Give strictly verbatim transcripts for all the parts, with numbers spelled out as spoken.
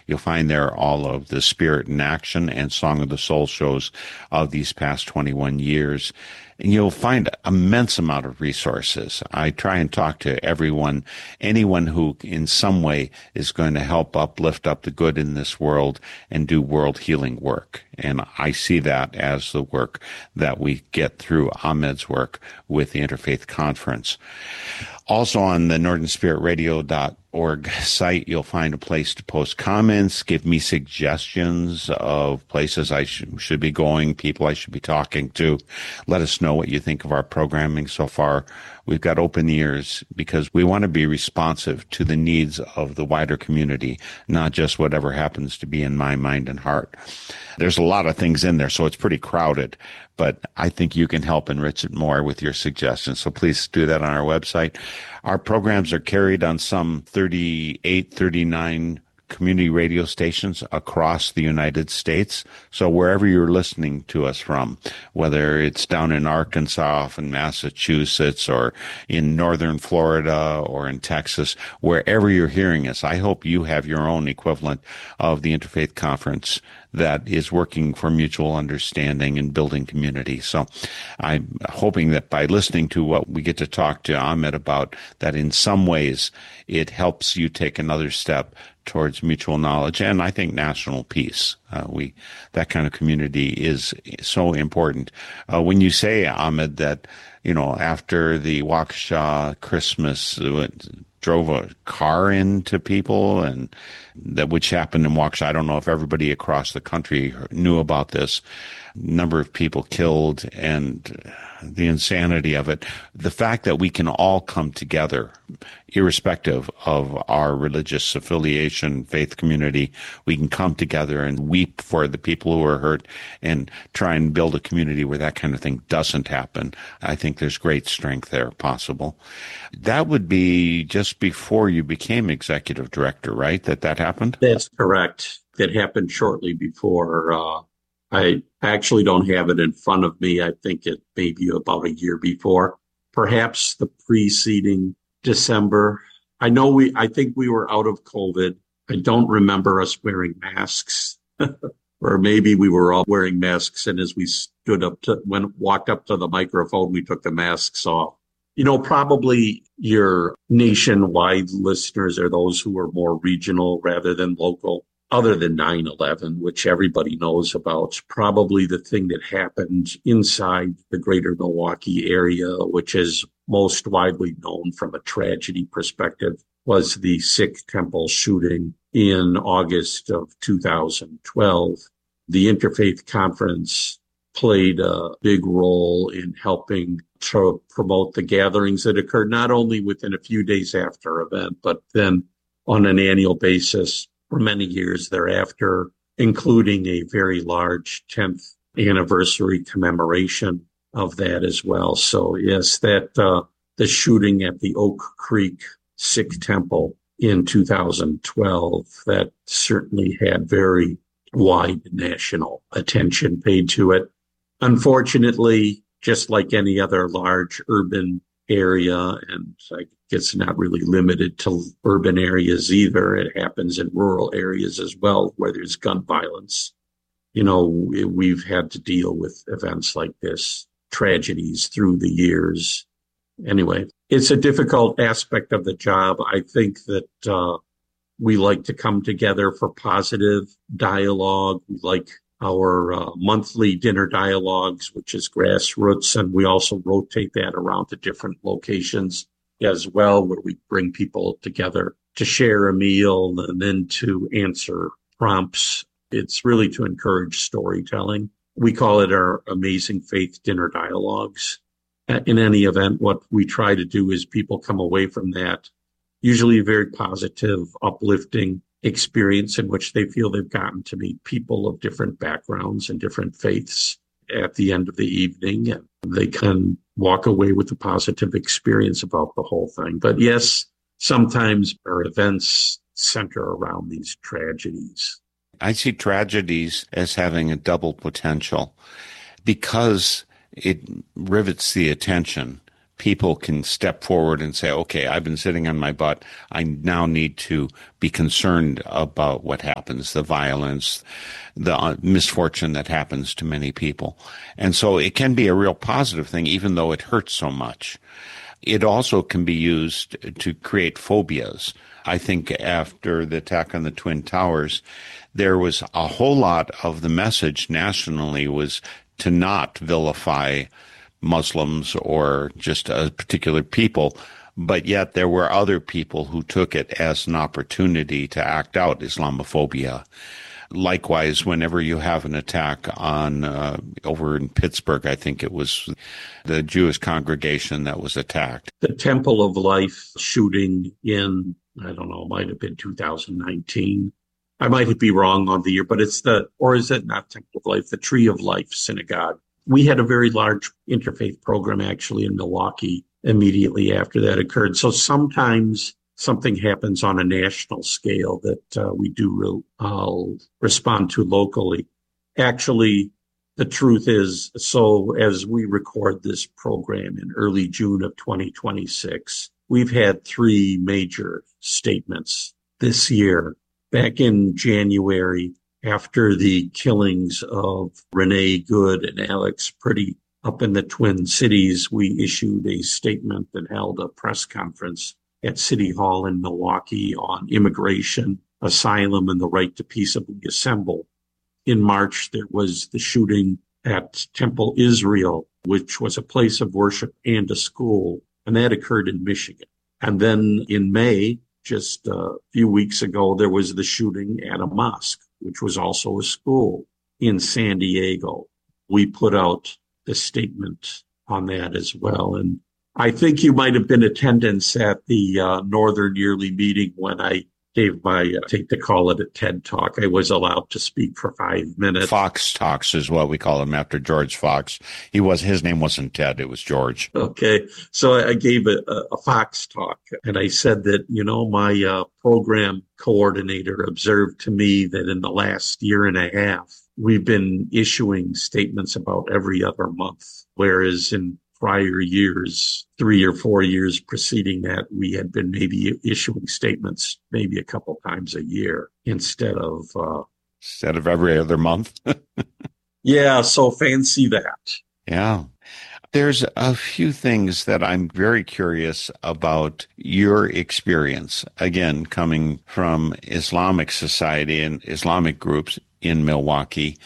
You'll find there all of the Spirit in Action and Song of the Soul shows of these past twenty-one years. And you'll find immense amount of resources. I try and talk to everyone, anyone who in some way is going to help uplift up the good in this world and do world healing work. And I see that as the work that we get through Ahmed's work with the Interfaith Conference. Also on the northern spirit radio dot org site, you'll find a place to post comments, give me suggestions of places I sh- should be going, people I should be talking to. Let us know what you think of our programming so far. We've got open ears because we want to be responsive to the needs of the wider community, not just whatever happens to be in my mind and heart. There's a lot of things in there, so it's pretty crowded, but I think you can help enrich it more with your suggestions. So please do that on our website. Our programs are carried on some thirty-eight, thirty-nine community radio stations across the United States. So wherever you're listening to us from, whether it's down in Arkansas, in Massachusetts, or in northern Florida, or in Texas, wherever you're hearing us, I hope you have your own equivalent of the Interfaith Conference that is working for mutual understanding and building community. So I'm hoping that by listening to what we get to talk to Ahmed about, that in some ways it helps you take another step towards mutual knowledge and I think national peace. Uh, we that kind of community is so important. Uh, when you say, Ahmed, that you know after the Waukesha Christmas uh, drove a car into people, and that which happened in Waukesha, I don't know if everybody across the country knew about this. Number of people killed and the insanity of it. The fact that we can all come together, irrespective of our religious affiliation, faith community, we can come together and weep for the people who are hurt and try and build a community where that kind of thing doesn't happen. I think there's great strength there possible. That would be just before you became executive director, right? That that happened? That's correct. That happened shortly before. Uh, I actually don't have it in front of me. I think it may be about a year before, perhaps the preceding December. I know we, I think we were out of COVID. I don't remember us wearing masks, or maybe we were all wearing masks. And as we stood up to, when walked up to the microphone, we took the masks off. You know, probably your nationwide listeners are those who are more regional rather than local. Other than nine eleven, which everybody knows about, probably the thing that happened inside the greater Milwaukee area, which is most widely known from a tragedy perspective, was the Sikh temple shooting in August of two thousand twelve. The Interfaith Conference played a big role in helping to promote the gatherings that occurred not only within a few days after event, but then on an annual basis for many years thereafter, including a very large tenth anniversary commemoration of that as well. So yes, that uh, the shooting at the Oak Creek Sikh Temple in two thousand twelve, that certainly had very wide national attention paid to it. Unfortunately, just like any other large urban area, and I guess not really limited to urban areas either. It happens in rural areas as well, where there's gun violence. You know, we've had to deal with events like this, tragedies through the years. Anyway, it's a difficult aspect of the job. I think that uh, we like to come together for positive dialogue. We like our uh, monthly dinner dialogues, which is grassroots, and we also rotate that around to different locations as well, where we bring people together to share a meal and then to answer prompts. It's really to encourage storytelling. We call it our Amazing Faith Dinner Dialogues. In any event, what we try to do is people come away from that, usually a very positive, uplifting experience in which they feel they've gotten to meet people of different backgrounds and different faiths at the end of the evening, and they can walk away with a positive experience about the whole thing. But yes, sometimes our events center around these tragedies. I see tragedies as having a double potential because it rivets the attention people can step forward and say, okay, I've been sitting on my butt. I now need to be concerned about what happens, the violence, the misfortune that happens to many people. And so it can be a real positive thing, even though it hurts so much. It also can be used to create phobias. I think after the attack on the Twin Towers, there was a whole lot of the message nationally was to not vilify Muslims or just a particular people, but yet there were other people who took it as an opportunity to act out Islamophobia. Likewise, whenever you have an attack on, uh, over in Pittsburgh, I think it was the Jewish congregation that was attacked. The Temple of Life shooting in, I don't know, it might have been two thousand nineteen. I might be wrong on the year, but it's the, or is it not Temple of Life, the Tree of Life Synagogue. We had a very large interfaith program actually in Milwaukee immediately after that occurred. So sometimes something happens on a national scale that uh, we do re- uh, respond to locally. Actually, the truth is, so as we record this program in early June of twenty twenty-six, we've had three major statements this year. Back in January, after the killings of Renee Good and Alex Pretty up in the Twin Cities, we issued a statement and held a press conference at City Hall in Milwaukee on immigration, asylum, and the right to peaceably assemble. In March, there was the shooting at Temple Israel, which was a place of worship and a school, and that occurred in Michigan. And then in May, just a few weeks ago, there was the shooting at a mosque, which was also a school in San Diego. We put out the statement on that as well. And I think you might have been in attendance at the uh, Northern Yearly Meeting when I gave my, uh, I think they call it a TED Talk. I was allowed to speak for five minutes. Fox Talks is what we call him after George Fox. He was, his name wasn't Ted, it was George. Okay. So I gave a, a Fox Talk and I said that, you know, my uh, program coordinator observed to me that in the last year and a half, we've been issuing statements about every other month, whereas in prior years, three or four years preceding that, we had been maybe issuing statements maybe a couple times a year instead of uh, instead of every other month. Yeah, so fancy that. Yeah. There's a few things that I'm very curious about your experience, again, coming from Islamic society and Islamic groups in Milwaukee.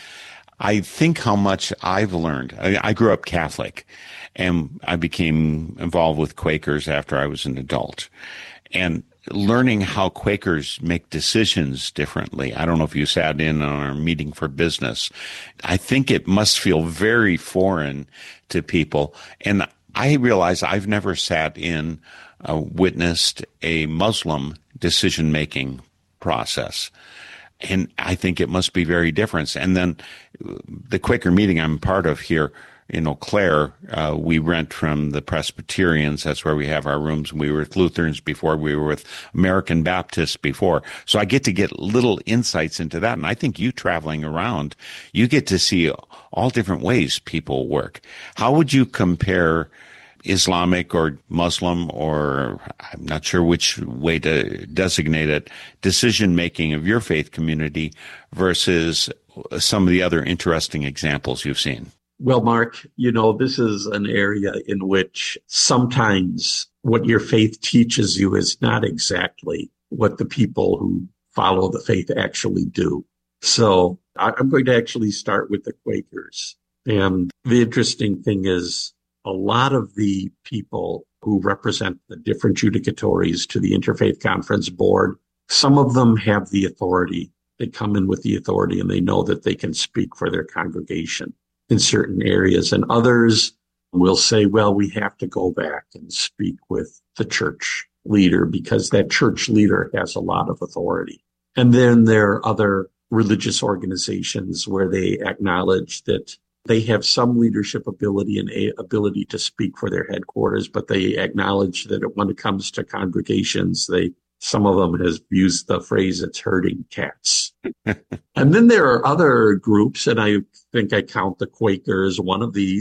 I think how much I've learned. I, I grew up Catholic, and I became involved with Quakers after I was an adult. And learning how Quakers make decisions differently. I don't know if you sat in on our meeting for business. I think it must feel very foreign to people. And I realize I've never sat in, uh, witnessed a Muslim decision-making process. And I think it must be very different. And then the Quaker meeting I'm part of here in Eau Claire, uh, we rent from the Presbyterians. That's where we have our rooms. We were with Lutherans before. We were with American Baptists before. So I get to get little insights into that. And I think you traveling around, you get to see all different ways people work. How would you compare Islamic or Muslim, or I'm not sure which way to designate it, decision-making of your faith community versus some of the other interesting examples you've seen? Well, Mark, you know, this is an area in which sometimes what your faith teaches you is not exactly what the people who follow the faith actually do. So I'm going to actually start with the Quakers. And the interesting thing is, a lot of the people who represent the different judicatories to the Interfaith Conference Board, some of them have the authority. They come in with the authority and they know that they can speak for their congregation in certain areas. And others will say, well, we have to go back and speak with the church leader because that church leader has a lot of authority. And then there are other religious organizations where they acknowledge that they have some leadership ability and a ability to speak for their headquarters, but they acknowledge that when it comes to congregations, they some of them has used the phrase, it's herding cats. And then there are other groups, and I think I count the Quakers one of these.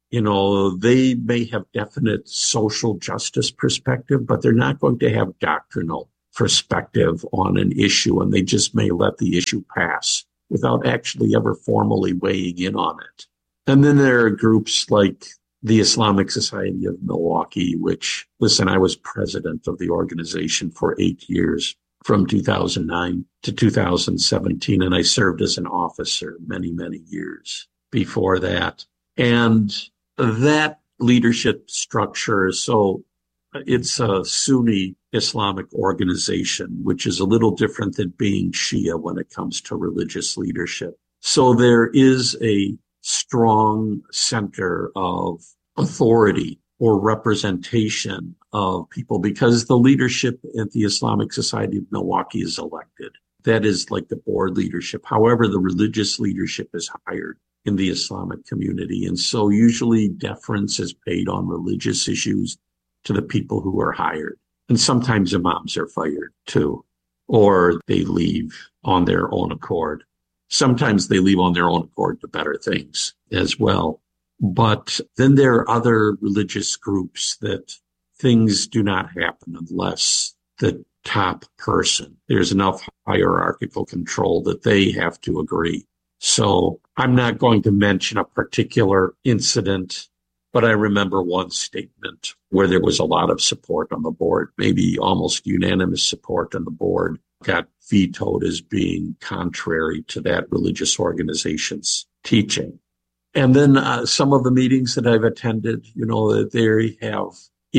You know, they may have definite social justice perspective, but they're not going to have doctrinal perspective on an issue, and they just may let the issue pass without actually ever formally weighing in on it. And then there are groups like the Islamic Society of Milwaukee, which, listen, I was president of the organization for eight years, from two thousand nine to two thousand seventeen, and I served as an officer many, many years before that. And that leadership structure, so it's a Sunni Islamic organization, which is a little different than being Shia when it comes to religious leadership. So there is a strong center of authority or representation of people because the leadership at the Islamic Society of Milwaukee is elected. That is like the board leadership. However, the religious leadership is hired in the Islamic community. And so usually deference is paid on religious issues to the people who are hired. And sometimes imams are fired too, or they leave on their own accord. Sometimes they leave on their own accord to better things as well. But then there are other religious groups that things do not happen unless the top person, there's enough hierarchical control that they have to agree. So I'm not going to mention a particular incident, but I remember one statement where there was a lot of support on the board, maybe almost unanimous support on the board, got vetoed as being contrary to that religious organization's teaching. And then uh, some of the meetings that I've attended, you know, that they have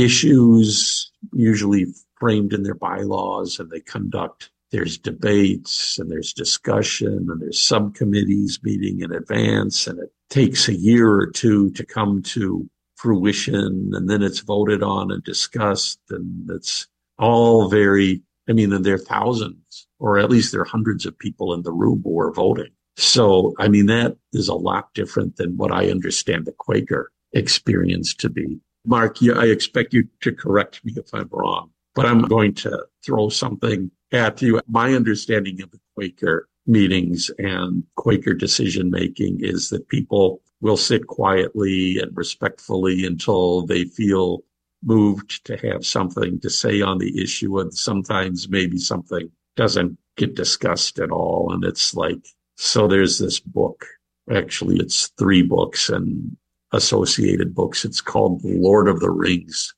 issues usually framed in their bylaws, and they conduct, there's debates and there's discussion and there's subcommittees meeting in advance, and it takes a year or two to come to fruition, and then it's voted on and discussed, and it's all very, I mean, and there are thousands, or at least there are hundreds of people in the room who are voting. So, I mean, that is a lot different than what I understand the Quaker experience to be. Mark, I expect you to correct me if I'm wrong, but I'm going to throw something at you. My understanding of the Quaker meetings and Quaker decision-making is that people will sit quietly and respectfully until they feel moved to have something to say on the issue. And sometimes maybe something doesn't get discussed at all. And it's like, so there's this book, actually it's three books and associated books. It's called Lord of the Rings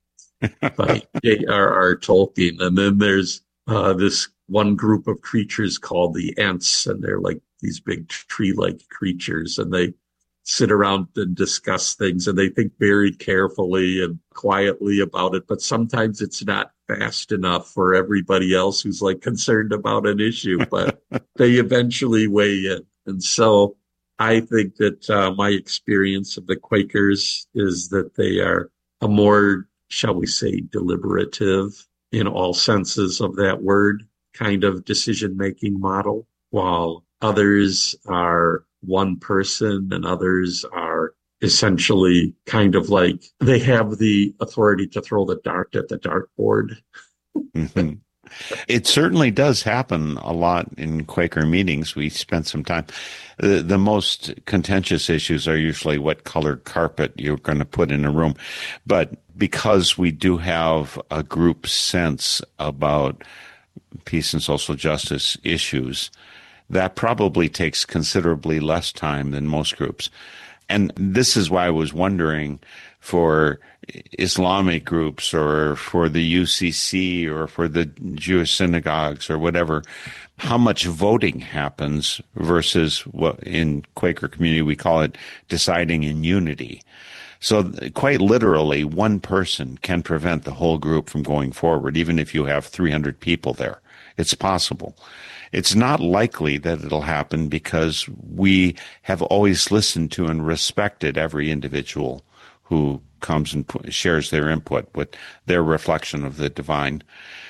by J R R Tolkien. And then there's uh, this one group of creatures called the Ents, and they're like these big tree-like creatures, and they sit around and discuss things, and they think very carefully and quietly about it. But sometimes it's not fast enough for everybody else who's like concerned about an issue, but they eventually weigh in. And so I think that uh, my experience of the Quakers is that they are a more, shall we say, deliberative in all senses of that word kind of decision-making model, while others are one person and others are essentially kind of like they have the authority to throw the dart at the dartboard. Mm-hmm. It certainly does happen a lot in Quaker meetings. We spent some time. The, the most contentious issues are usually what colored carpet you're going to put in a room. But because we do have a group sense about peace and social justice issues, that probably takes considerably less time than most groups. And this is why I was wondering for Islamic groups or for the U C C or for the Jewish synagogues or whatever, how much voting happens versus what in Quaker community we call it deciding in unity. So quite literally, one person can prevent the whole group from going forward, even if you have three hundred people there. It's possible. It's not likely that it'll happen because we have always listened to and respected every individual who comes and shares their input with their reflection of the divine.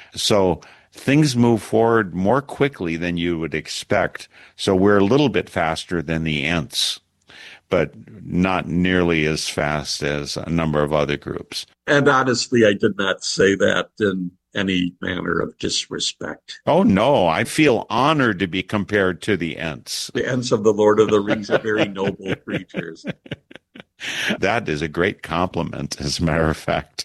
So things move forward more quickly than you would expect. So we're a little bit faster than the Ents, but not nearly as fast as a number of other groups. And honestly, I did not say that in any manner of disrespect. Oh, no, I feel honored to be compared to the Ents. The Ents of the Lord of the Rings are very noble creatures. That is a great compliment, as a matter of fact.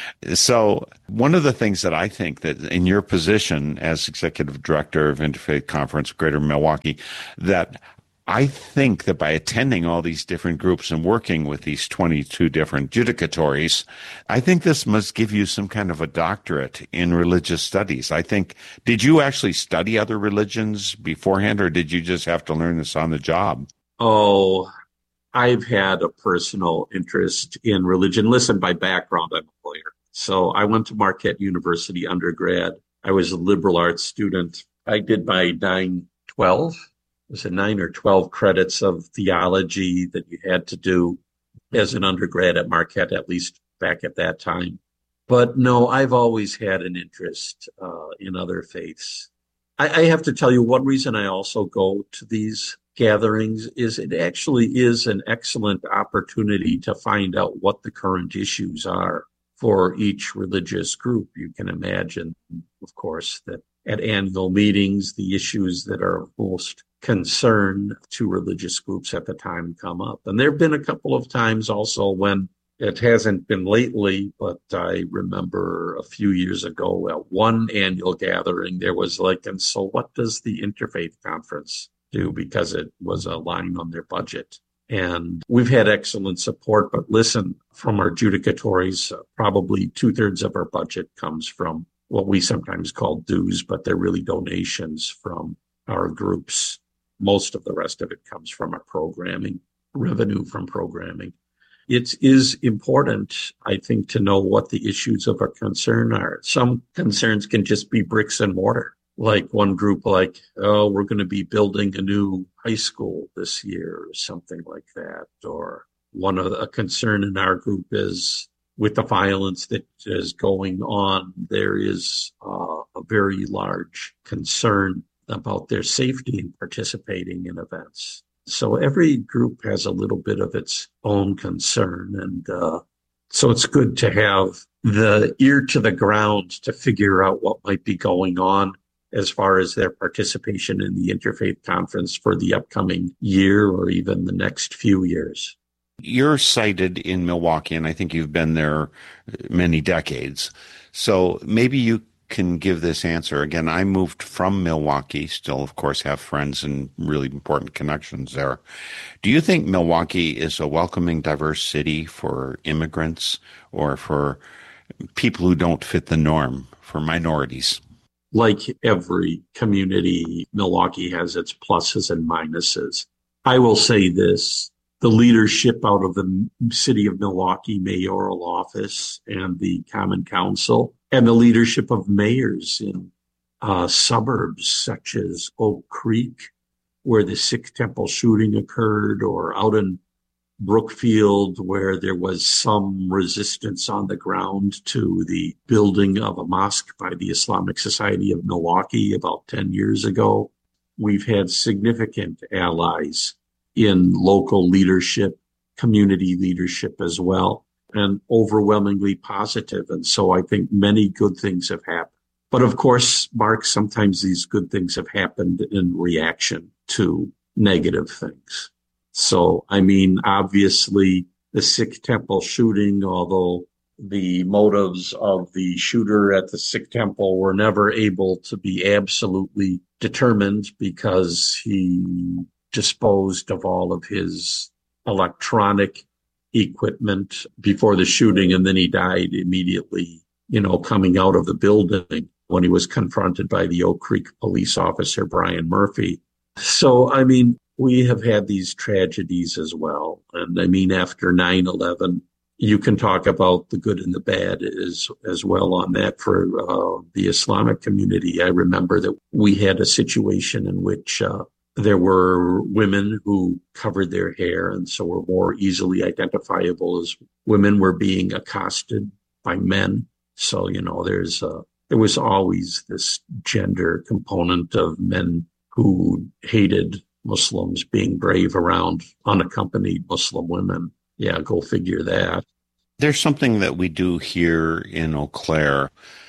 So one of the things that I think that in your position as executive director of Interfaith Conference Greater Milwaukee, that I think that by attending all these different groups and working with these twenty-two different judicatories, I think this must give you some kind of a doctorate in religious studies. I think, did you actually study other religions beforehand, or did you just have to learn this on the job? Oh, I've had a personal interest in religion. Listen, by background, I'm a lawyer. So I went to Marquette University undergrad. I was a liberal arts student. I did my nine twelve. Was it nine or twelve credits of theology that you had to do as an undergrad at Marquette, at least back at that time. But no, I've always had an interest uh, in other faiths. I, I have to tell you, one reason I also go to these gatherings is it actually is an excellent opportunity to find out what the current issues are for each religious group. You can imagine, of course, that at annual meetings, the issues that are of most concern to religious groups at the time come up. And there have been a couple of times also when it hasn't been lately, but I remember a few years ago at one annual gathering, there was like, and so what does the Interfaith Conference do? Because it was a line on their budget. And we've had excellent support, but listen, from our judicatories, uh, probably two thirds of our budget comes from what we sometimes call dues, but they're really donations from our groups. Most of the rest of it comes from our programming, revenue from programming. It is important, I think, to know what the issues of our concern are. Some concerns can just be bricks and mortar. Like one group, like, oh, we're going to be building a new high school this year or something like that. Or one of the, a concern in our group is with the violence that is going on, there is uh, a very large concern about their safety in participating in events. So every group has a little bit of its own concern. And uh, so it's good to have the ear to the ground to figure out what might be going on as far as their participation in the Interfaith Conference for the upcoming year or even the next few years. You're cited in Milwaukee, and I think you've been there many decades. So maybe you can give this answer. Again, I moved from Milwaukee, still, of course, have friends and really important connections there. Do you think Milwaukee is a welcoming, diverse city for immigrants or for people who don't fit the norm, for minorities? Like every community, Milwaukee has its pluses and minuses. I will say this. The leadership out of the city of Milwaukee mayoral office and the Common Council and the leadership of mayors in uh, suburbs such as Oak Creek, where the Sikh temple shooting occurred, or out in Brookfield, where there was some resistance on the ground to the building of a mosque by the Islamic Society of Milwaukee about ten years ago. We've had significant allies in local leadership, community leadership as well, and overwhelmingly positive. And so I think many good things have happened. But of course, Mark, sometimes these good things have happened in reaction to negative things. So, I mean, obviously, the Sikh temple shooting, although the motives of the shooter at the Sikh temple were never able to be absolutely determined because he disposed of all of his electronic equipment before the shooting, and then he died immediately, you know, coming out of the building when he was confronted by the Oak Creek police officer, Brian Murphy. So, I mean, we have had these tragedies as well. And I mean, after nine eleven, you can talk about the good and the bad as, as well on that for uh, the Islamic community. I remember that we had a situation in which uh, there were women who covered their hair and so were more easily identifiable as women were being accosted by men. So, you know, there's uh, there was always this gender component of men who hated Muslims being brave around unaccompanied Muslim women. Yeah, go figure that. There's something that we do here in Eau Claire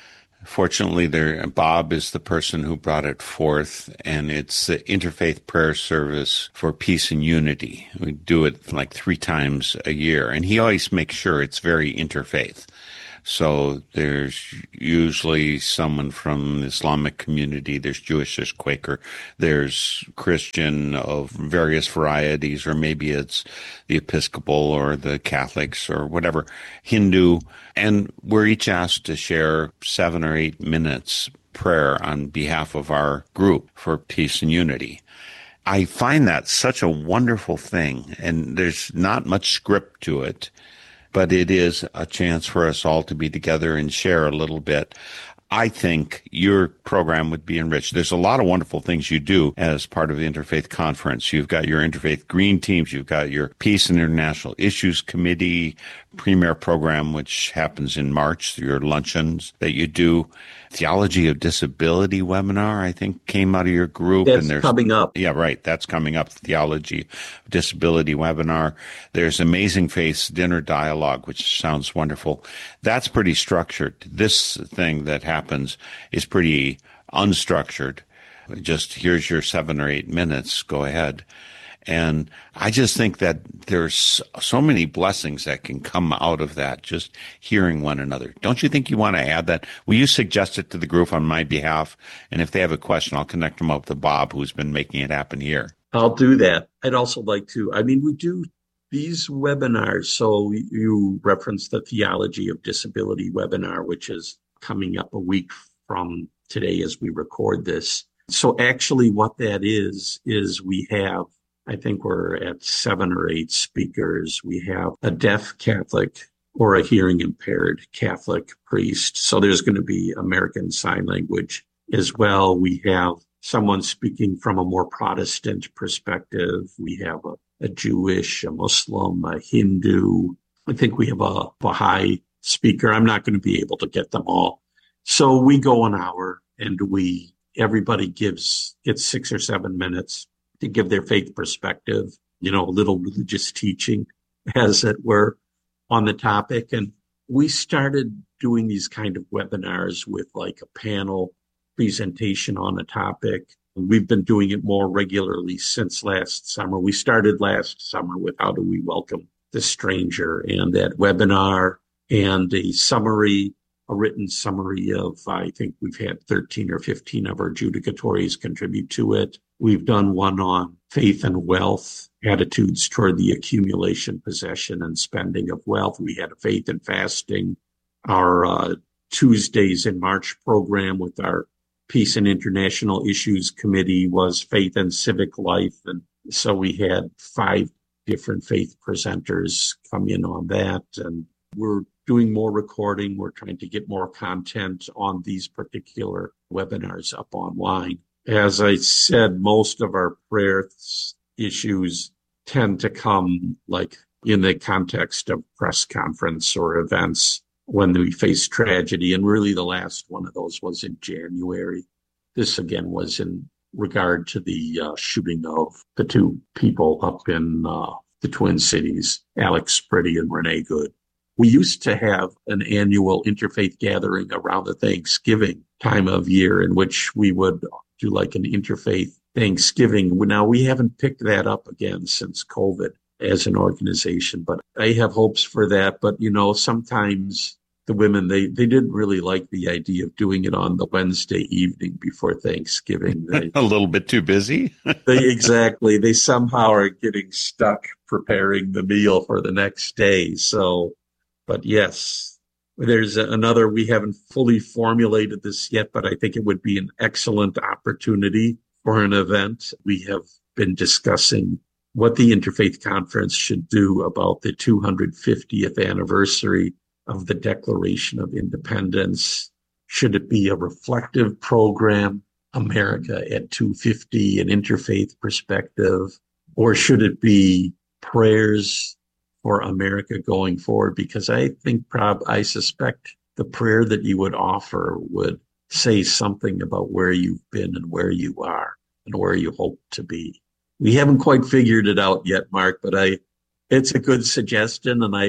Fortunately, there Bob is the person who brought it forth, and it's the Interfaith Prayer Service for Peace and Unity. We do it like three times a year, and he always makes sure it's very interfaith. So there's usually someone from the Islamic community, there's Jewish, there's Quaker, there's Christian of various varieties, or maybe it's the Episcopal or the Catholics or whatever, Hindu. And we're each asked to share seven or eight minutes prayer on behalf of our group for peace and unity. I find that such a wonderful thing, and there's not much script to it. But it is a chance for us all to be together and share a little bit. I think your program would be enriched. There's a lot of wonderful things you do as part of the Interfaith Conference. You've got your Interfaith Green Teams. You've got your Peace and International Issues Committee Premier Program, which happens in March, your luncheons that you do. Theology of Disability webinar, I think, came out of your group. That's and there's coming up. Yeah, right. That's coming up. Theology of Disability webinar. There's Amazing Faith's Dinner Dialogue, which sounds wonderful. That's pretty structured. This thing that happens is pretty unstructured. Just here's your seven or eight minutes. Go ahead. And I just think that there's so many blessings that can come out of that, just hearing one another. Don't you think you want to add that? Will you suggest it to the group on my behalf? And if they have a question, I'll connect them up to Bob, who's been making it happen here. I'll do that. I'd also like to, I mean, we do these webinars. So you referenced the Theology of Disability webinar, which is coming up a week from today as we record this. So actually what that is, is we have, I think we're at seven or eight speakers. We have a deaf Catholic or a hearing impaired Catholic priest. So there's going to be American Sign Language as well. We have someone speaking from a more Protestant perspective. We have a, a Jewish, a Muslim, a Hindu. I think we have a Baha'i speaker. I'm not going to be able to get them all. So we go an hour and we, everybody gives, gets six or seven minutes to give their faith perspective, you know, a little religious teaching, as it were, on the topic. And we started doing these kind of webinars with like a panel presentation on a topic. We've been doing it more regularly since last summer. We started last summer with How Do We Welcome the Stranger, and that webinar and a summary, a written summary of, I think we've had thirteen or fifteen of our judicatories contribute to it. We've done one on faith and wealth, attitudes toward the accumulation, possession, and spending of wealth. We had a faith and fasting. Our uh, Tuesdays in March program with our Peace and International Issues Committee was faith and civic life. And so we had five different faith presenters come in on that. And we're doing more recording. We're trying to get more content on these particular webinars up online. As I said, most of our prayer issues tend to come like in the context of press conference or events when we face tragedy. And really the last one of those was in January. This again was in regard to the uh, shooting of the two people up in uh, the Twin Cities, Alex Spritti and Renee Good. We used to have an annual interfaith gathering around the Thanksgiving time of year in which we would do like an interfaith Thanksgiving. Now, we haven't picked that up again since COVID as an organization, but I have hopes for that. But, you know, sometimes the women, they, they didn't really like the idea of doing it on the Wednesday evening before Thanksgiving. They, a little bit too busy. they exactly. They somehow are getting stuck preparing the meal for the next day. So, but yes, there's another, we haven't fully formulated this yet, but I think it would be an excellent opportunity for an event. We have been discussing what the Interfaith Conference should do about the two hundred fiftieth anniversary of the Declaration of Independence. Should it be a reflective program, America at two fifty, an interfaith perspective, or should it be prayers for America going forward? Because I think, prob, I suspect the prayer that you would offer would say something about where you've been and where you are and where you hope to be. We haven't quite figured it out yet, Mark, but I, it's a good suggestion, and I,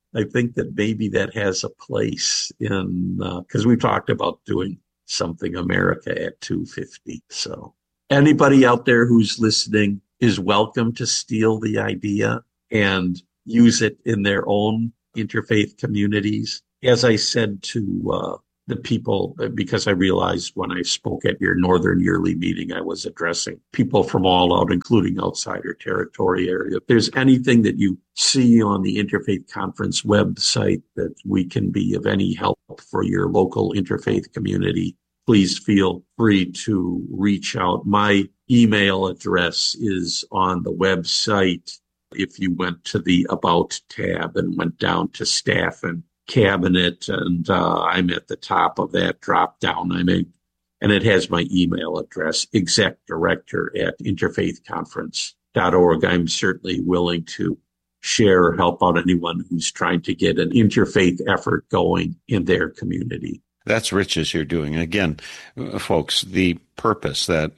I think that maybe that has a place in, because uh, we've talked about doing something America at two fifty. So anybody out there who's listening is welcome to steal the idea and use it in their own interfaith communities. As I said to uh, the people, because I realized when I spoke at your Northern Yearly meeting, I was addressing people from all out, including outsider territory area. If there's anything that you see on the Interfaith Conference website that we can be of any help for your local interfaith community, please feel free to reach out. My email address is on the website. If you went to the About tab and went down to Staff and Cabinet, and uh, I'm at the top of that drop down. I mean, and it has my email address, exec director at interfaith conference dot org. I'm certainly willing to share or help out anyone who's trying to get an interfaith effort going in their community. That's rich as you're doing. Again, folks, the purpose that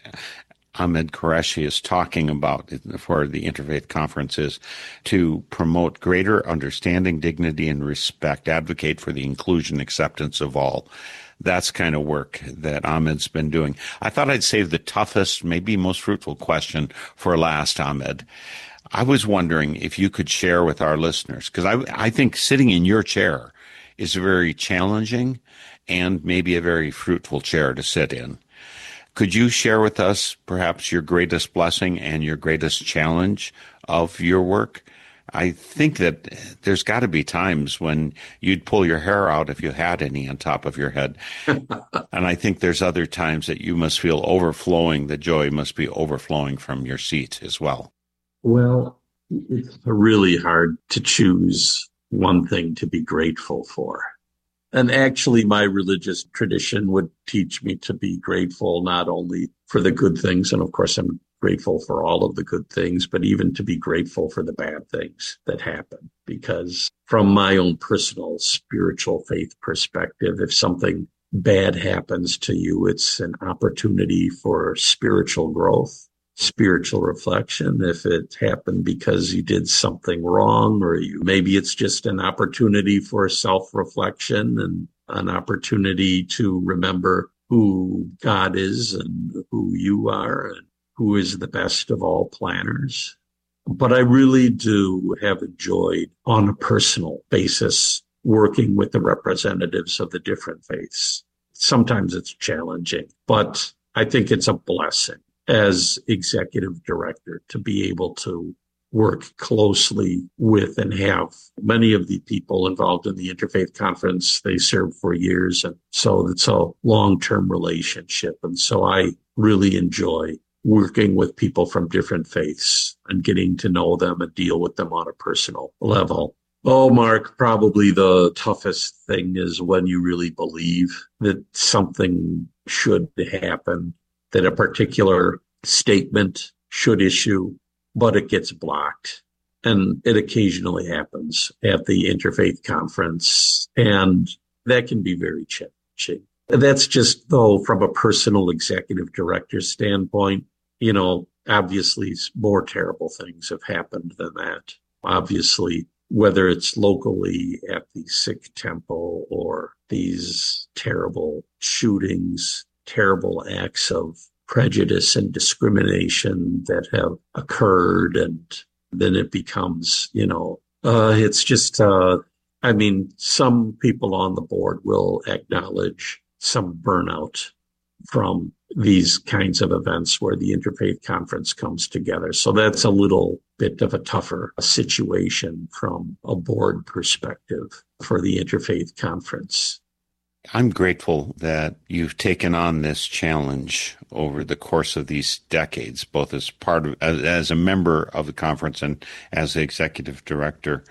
Ahmed Qureshi is talking about for the Interfaith Conference is to promote greater understanding, dignity, and respect, advocate for the inclusion, acceptance of all. That's kind of work that Ahmed's been doing. I thought I'd save the toughest, maybe most fruitful question for last, Ahmed. I was wondering if you could share with our listeners, because I, I think sitting in your chair is very challenging and maybe a very fruitful chair to sit in. Could you share with us perhaps your greatest blessing and your greatest challenge of your work? I think that there's got to be times when you'd pull your hair out if you had any on top of your head. And I think there's other times that you must feel overflowing, the joy must be overflowing from your seat as well. Well, it's really hard to choose one thing to be grateful for. And actually, my religious tradition would teach me to be grateful not only for the good things, and of course I'm grateful for all of the good things, but even to be grateful for the bad things that happen. Because from my own personal spiritual faith perspective, if something bad happens to you, it's an opportunity for spiritual growth, spiritual reflection. If it happened because you did something wrong, or you maybe it's just an opportunity for self-reflection and an opportunity to remember who God is and who you are and who is the best of all planners. But I really do have enjoyed on a personal basis working with the representatives of the different faiths. Sometimes it's challenging, but I think it's a blessing as executive director to be able to work closely with and have many of the people involved in the Interfaith Conference. They served for years. And so it's a long-term relationship. And so I really enjoy working with people from different faiths and getting to know them and deal with them on a personal level. Oh, Mark, probably the toughest thing is when you really believe that something should happen, that a particular statement should issue, but it gets blocked. And it occasionally happens at the Interfaith Conference, and that can be very challenging. That's just, though, from a personal executive director standpoint, you know, obviously more terrible things have happened than that. Obviously, whether it's locally at the Sikh temple or these terrible shootings, terrible acts of prejudice and discrimination that have occurred. And then it becomes, you know, uh, it's just, uh, I mean, some people on the board will acknowledge some burnout from these kinds of events where the Interfaith Conference comes together. So that's a little bit of a tougher situation from a board perspective for the Interfaith Conference. I'm grateful that you've taken on this challenge over the course of these decades, both as part of, as, as a member of the conference and as the executive director.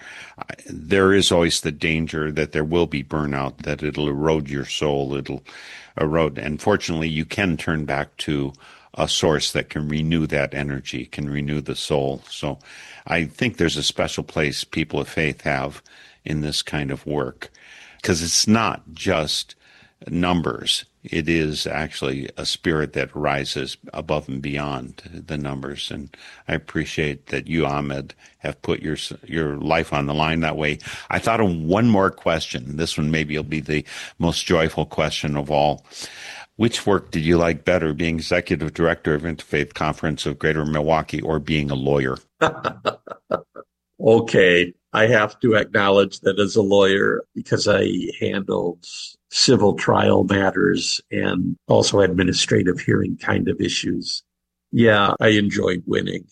There is always the danger that there will be burnout, that it'll erode your soul, it'll erode. And fortunately, you can turn back to a source that can renew that energy, can renew the soul. So I think there's a special place people of faith have in this kind of work. Because it's not just numbers. It is actually a spirit that rises above and beyond the numbers. And I appreciate that you, Ahmed, have put your your life on the line that way. I thought of one more question. This one maybe will be the most joyful question of all. Which work did you like better, being executive director of Interfaith Conference of Greater Milwaukee or being a lawyer? Okay. I have to acknowledge that as a lawyer, because I handled civil trial matters and also administrative hearing kind of issues, yeah, I enjoyed winning.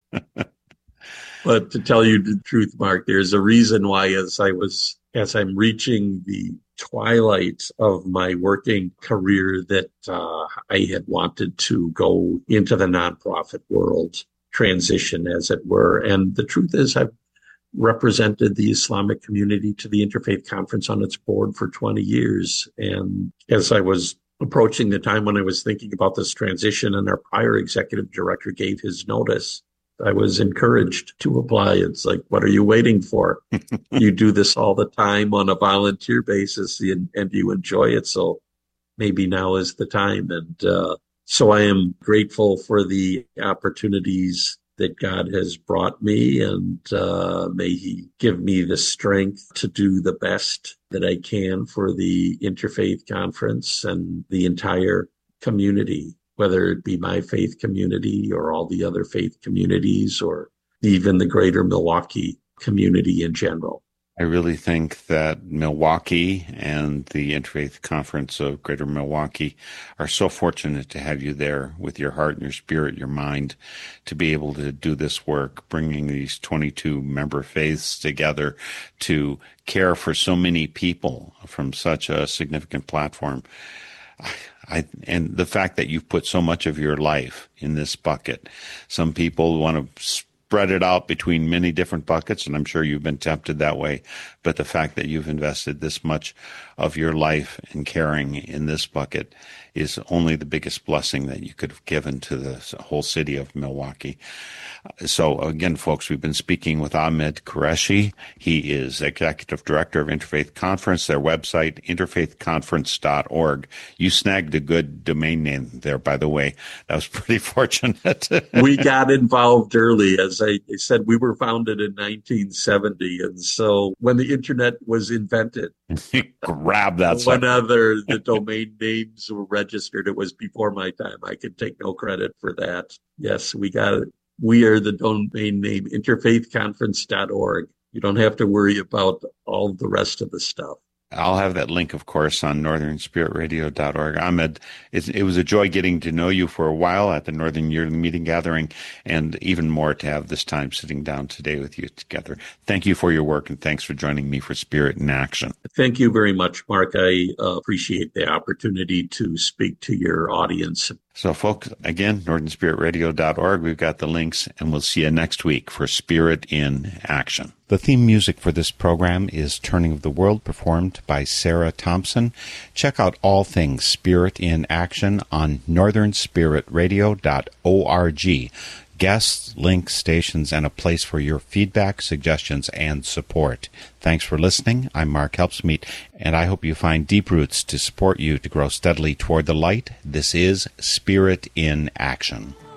But to tell you the truth, Mark, there's a reason why as I was, as I'm reaching the twilight of my working career that uh, I had wanted to go into the nonprofit world, transition as it were. And the truth is I've represented the Islamic community to the Interfaith Conference on its board for twenty years. And as I was approaching the time when I was thinking about this transition and our prior executive director gave his notice, I was encouraged to apply. It's like, what are you waiting for? You do this all the time on a volunteer basis and, and you enjoy it. So maybe now is the time. And uh, so I am grateful for the opportunities that God has brought me, and uh, may He give me the strength to do the best that I can for the Interfaith Conference and the entire community, whether it be my faith community or all the other faith communities or even the greater Milwaukee community in general. I really think that Milwaukee and the Interfaith Conference of Greater Milwaukee are so fortunate to have you there with your heart and your spirit, your mind, to be able to do this work, bringing these twenty-two member faiths together to care for so many people from such a significant platform. I, and the fact that you've put so much of your life in this bucket. Some people want to spread it out between many different buckets, and I'm sure you've been tempted that way. But the fact that you've invested this much of your life in caring in this bucket is only the biggest blessing that you could have given to the whole city of Milwaukee. So again, folks, we've been speaking with Ahmed Qureshi. He is Executive Director of Interfaith Conference, their website, interfaith conference dot org. You snagged a good domain name there, by the way. That was pretty fortunate. We got involved early. As I said, we were founded in nineteen seventy. And so when the internet was invented, grab that. Whenever the domain names were registered, it was before my time. I could take no credit for that. Yes, we got it. We are the domain name, interfaith conference dot org. You don't have to worry about all the rest of the stuff. I'll have that link, of course, on northern spirit radio dot org. Ahmed, it, it was a joy getting to know you for a while at the Northern Yearly Meeting Gathering, and even more to have this time sitting down today with you together. Thank you for your work, and thanks for joining me for Spirit in Action. Thank you very much, Mark. I uh, appreciate the opportunity to speak to your audience. So, folks, again, northern spirit radio dot org. We've got the links, and we'll see you next week for Spirit in Action. The theme music for this program is Turning of the World, performed by Sarah Thompson. Check out all things Spirit in Action on northern spirit radio dot org. Guests, links, stations, and a place for your feedback, suggestions, and support. Thanks for listening. I'm Mark Helpsmeet, and I hope you find deep roots to support you to grow steadily toward the light. This is Spirit in Action.